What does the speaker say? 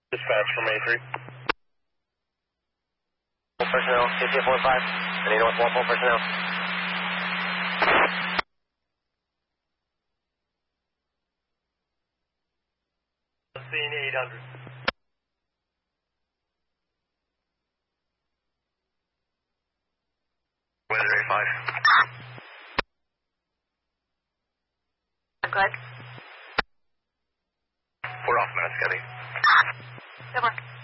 Dispatch from A3. Personnel, KC 45. Any North Walpole personnel? Scene 800. Weather 85. Good. We're off, Matt Scotty. Good work.